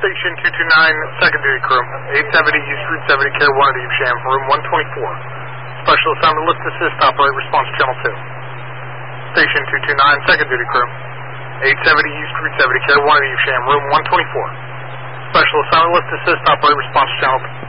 Station 229, second duty crew. 870 East Route 70, Care 1 at Evesham, room 124. Special assignment lift assist, operate response channel 2. Station 229, second duty crew. 870 East Route 70, Care 1 at Evesham, room 124. Special assignment lift assist, operate response channel 2.